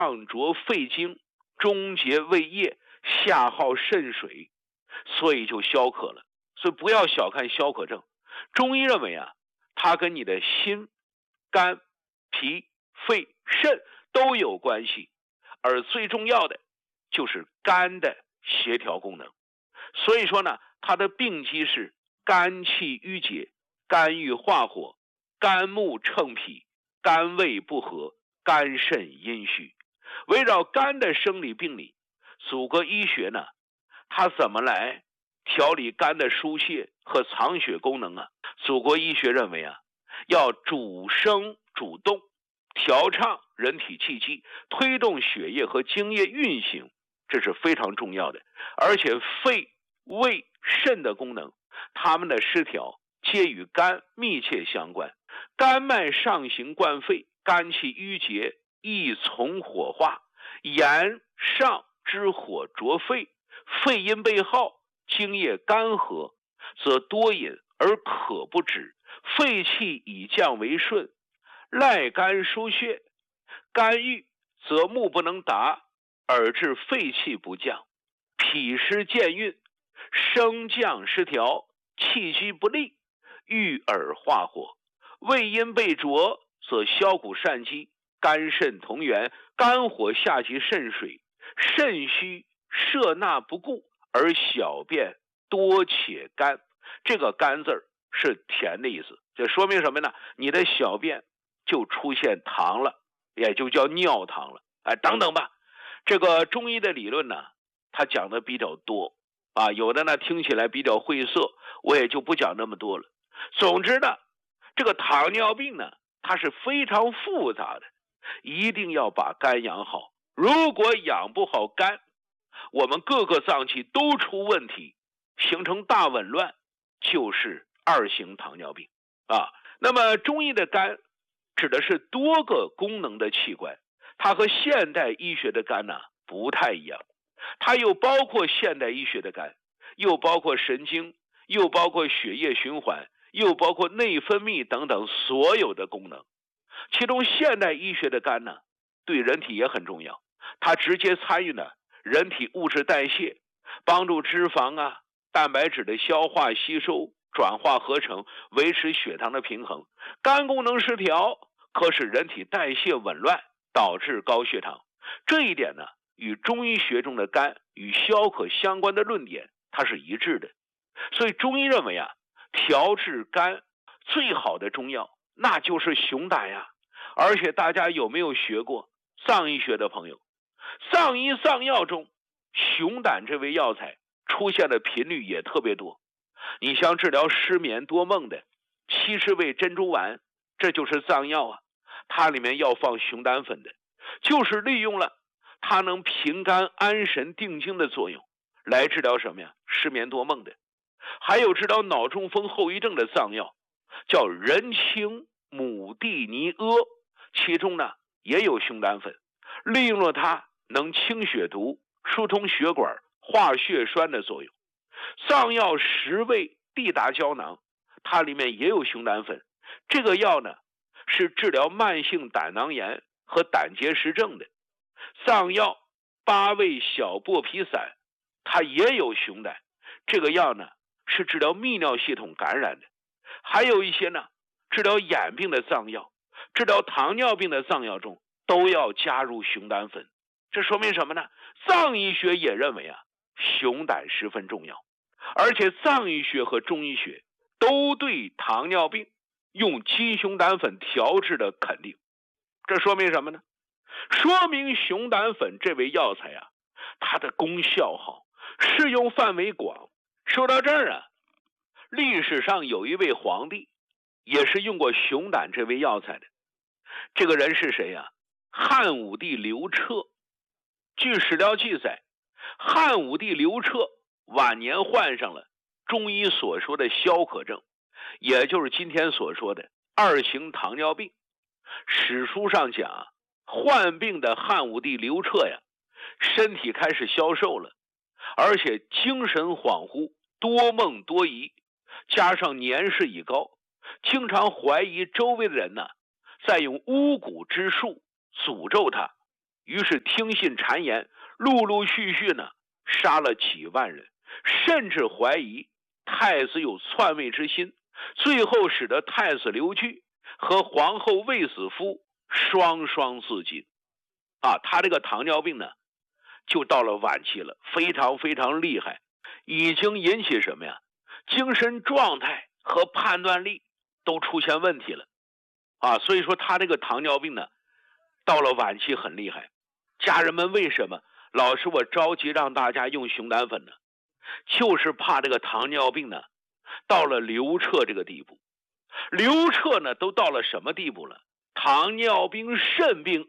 上浊肺经，中结胃液，下耗肾水，所以就消渴了。所以不要小看消渴症，中医认为啊，它跟你的心、肝、脾、肺、肾都有关系，而最重要的就是肝的协调功能。所以说呢，它的病机是肝气郁结、肝郁化火、肝木乘脾、肝胃不和、肝肾阴虚。围绕肝的生理病理，祖国医学呢，它怎么来调理肝的疏泄和藏血功能啊？祖国医学认为啊，要主升主动，调畅人体气机，推动血液和精液运行，这是非常重要的。而且肺、胃、肾的功能，它们的失调皆与肝密切相关。肝脉上行灌肺，肝气郁结，易从火化，炎上之火灼肺，肺阴被耗，精液干涸，则多饮而渴不止，肺气以降为顺，赖肝疏泄，肝郁则目不能达，而致肺气不降，脾湿健运，升降失调，气机不利，郁而化火，胃阴被浊，则消谷善积，肝肾同源，肝火下及肾水，肾虚摄纳不顾，而小便多且干。这个干字是甜的意思，这说明什么呢？你的小便就出现糖了，也就叫尿糖了，等等吧。这个中医的理论呢，它讲的比较多啊，有的呢听起来比较晦涩，我也就不讲那么多了。总之呢，这个糖尿病呢，它是非常复杂的，一定要把肝养好。如果养不好肝，我们各个脏器都出问题，形成大紊乱，就是二型糖尿病啊。那么中医的肝指的是多个功能的器官，它和现代医学的肝呢不太一样，它又包括现代医学的肝，又包括神经，又包括血液循环，又包括内分泌等等所有的功能。其中现代医学的肝呢，对人体也很重要，它直接参与了人体物质代谢，帮助脂肪啊、蛋白质的消化吸收、转化合成，维持血糖的平衡。肝功能失调可使人体代谢紊乱，导致高血糖。这一点呢，与中医学中的肝与消渴相关的论点它是一致的。所以中医认为啊，调治肝最好的中药那就是熊胆呀。而且大家有没有学过藏医学的朋友，藏医藏药中熊胆这味药材出现的频率也特别多。你像治疗失眠多梦的70味珍珠丸，这就是藏药啊，它里面要放熊胆粉的，就是利用了它能平肝安神定惊的作用，来治疗什么呀？失眠多梦的。还有治疗脑中风后遗症的藏药叫人参母地尼阿，其中呢也有熊胆粉，利用了它能清血毒、疏通血管、化血栓的作用。藏药10味地达胶囊，它里面也有熊胆粉，这个药呢是治疗慢性胆囊炎和胆结石症的。藏药8味小剥皮散，它也有熊胆，这个药呢是治疗泌尿系统感染的。还有一些呢治疗眼病的藏药，治疗糖尿病的藏药中都要加入熊胆粉。这说明什么呢？藏医学也认为啊，熊胆十分重要，而且藏医学和中医学都对糖尿病用鸡熊胆粉调制的肯定。这说明什么呢？说明熊胆粉这味药材啊，它的功效好，适用范围广。说到这儿啊，历史上有一位皇帝也是用过熊胆这味药材的，这个人是谁啊？汉武帝刘彻。据史料记载，汉武帝刘彻晚年患上了中医所说的消渴症，也就是今天所说的二型糖尿病。史书上讲，患病的汉武帝刘彻呀，身体开始消瘦了，而且精神恍惚，多梦多疑，加上年事已高，经常怀疑周围的人呢，在用巫蛊之术诅咒他， 于是听信谗言，陆陆续续呢杀了几万人，甚至怀疑太子有篡位之心，最后使得太子刘据和皇后卫子夫双双自尽。他这个糖尿病呢就到了晚期了，非常非常厉害，已经引起什么呀？精神状态和判断力都出现问题了所以说他这个糖尿病呢到了晚期很厉害。家人们，为什么老师我着急让大家用熊胆粉呢？就是怕这个糖尿病呢到了刘彻这个地步。刘彻呢都到了什么地步了？糖尿病、肾病